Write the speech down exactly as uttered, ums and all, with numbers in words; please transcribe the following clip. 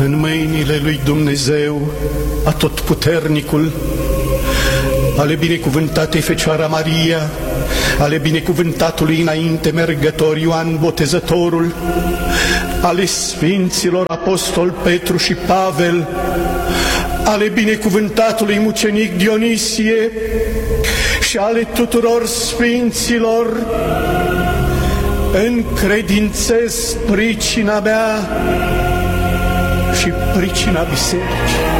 în mâinile lui Dumnezeu Atotputernicul, ale binecuvântatei Fecioara Maria, ale binecuvântatului înainte mergător Ioan Botezătorul, ale Sfinților Apostol Petru și Pavel, ale binecuvântatului mucenic Dionisie și ale tuturor Sfinților, încredințez pricina mea și pricina Bisericii.